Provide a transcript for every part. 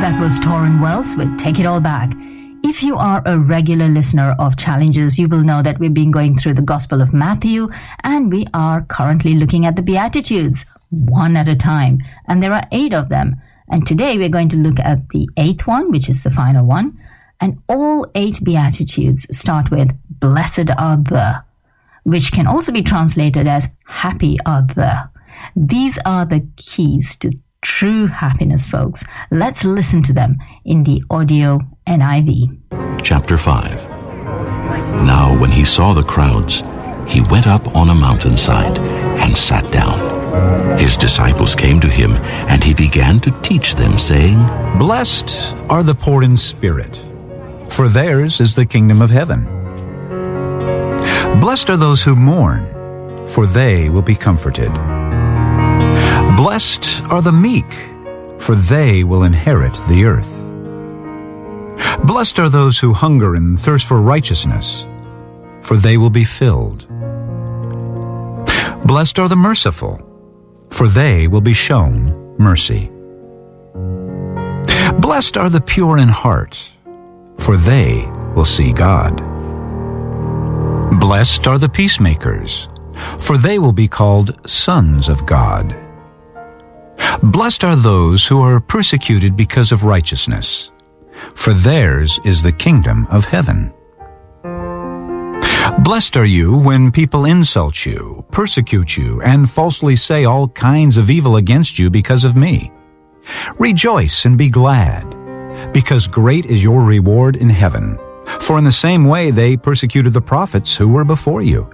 That was Torrin Wells with Take It All Back. If you are a regular listener of Challenges, you will know that we've been going through the Gospel of Matthew, and we are currently looking at the Beatitudes, one at a time. And there are 8 of them. And today we're going to look at the 8th one, which is the final one. And all 8 Beatitudes start with, Blessed are the, which can also be translated as happy are the. These are the keys to true happiness, folks. Let's listen to them in the audio NIV. Chapter 5. Now when he saw the crowds, he went up on a mountainside and sat down. His disciples came to him, and he began to teach them, saying, Blessed are the poor in spirit, for theirs is the kingdom of heaven. Blessed are those who mourn, for they will be comforted. Blessed are the meek, for they will inherit the earth. Blessed are those who hunger and thirst for righteousness, for they will be filled. Blessed are the merciful, for they will be shown mercy. Blessed are the pure in heart, for they will see God. Blessed are the peacemakers, for they will be called sons of God. Blessed are those who are persecuted because of righteousness, for theirs is the kingdom of heaven. Blessed are you when people insult you, persecute you, and falsely say all kinds of evil against you because of me. Rejoice and be glad, because great is your reward in heaven. For in the same way they persecuted the prophets who were before you.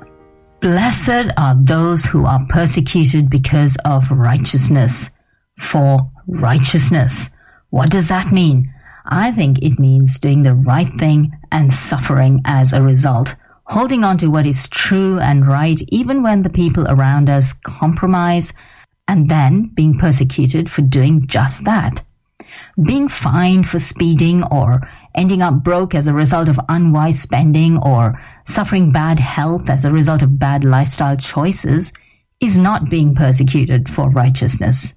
Blessed are those who are persecuted because of righteousness. For righteousness. What does that mean? I think it means doing the right thing and suffering as a result, holding on to what is true and right even when the people around us compromise, and then being persecuted for doing just that. Being fined for speeding, or ending up broke as a result of unwise spending, or suffering bad health as a result of bad lifestyle choices is not being persecuted for righteousness.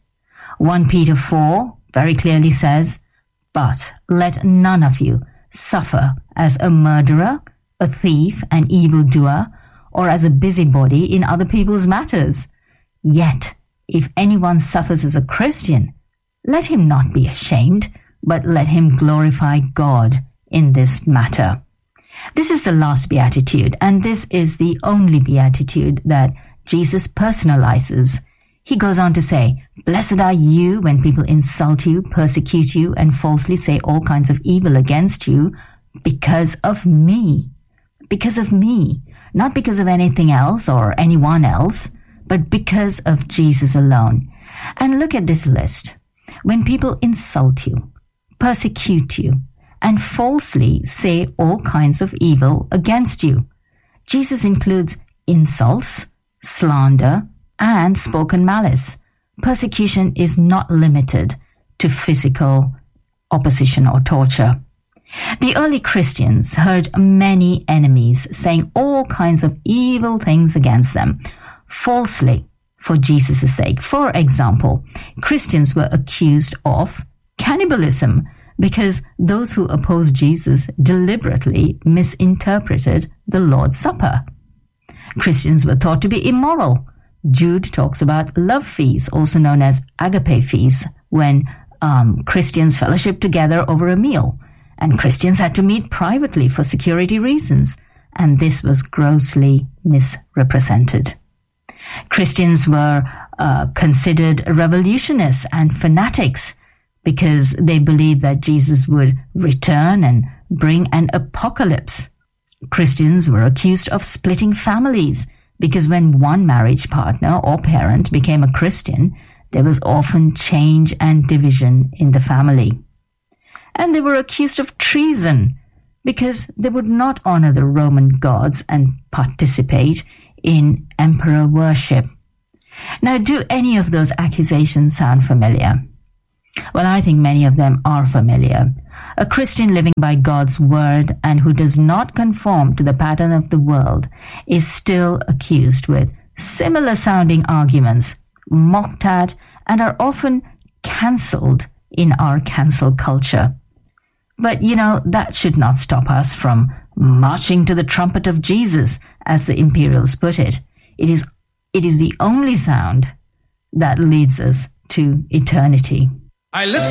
1 Peter 4 very clearly says, But let none of you suffer as a murderer, a thief, an evildoer, or as a busybody in other people's matters. Yet, if anyone suffers as a Christian, let him not be ashamed, but let him glorify God in this matter. This is the last beatitude, and this is the only beatitude that Jesus personalizes. He goes on to say, Blessed are you when people insult you, persecute you, and falsely say all kinds of evil against you because of me. Because of me. Not because of anything else or anyone else, but because of Jesus alone. And look at this list. When people insult you, persecute you, and falsely say all kinds of evil against you, Jesus includes insults, slander, and spoken malice. Persecution is not limited to physical opposition or torture. The early Christians heard many enemies saying all kinds of evil things against them, falsely for Jesus' sake. For example, Christians were accused of cannibalism because those who opposed Jesus deliberately misinterpreted the Lord's Supper. Christians were thought to be immoral. Jude talks about love feasts, also known as agape feasts, when Christians fellowship together over a meal. And Christians had to meet privately for security reasons, and this was grossly misrepresented. Christians were considered revolutionists and fanatics because they believed that Jesus would return and bring an apocalypse. Christians were accused of splitting families because when one marriage partner or parent became a Christian, there was often change and division in the family. And they were accused of treason because they would not honor the Roman gods and participate in emperor worship. Now, do any of those accusations sound familiar? Well, I think many of them are familiar. A Christian living by God's word and who does not conform to the pattern of the world is still accused with similar sounding arguments, mocked at, and are often cancelled in our cancel culture. But, that should not stop us from marching to the trumpet of Jesus, as the Imperials put it. It is the only sound that leads us to eternity. I listen.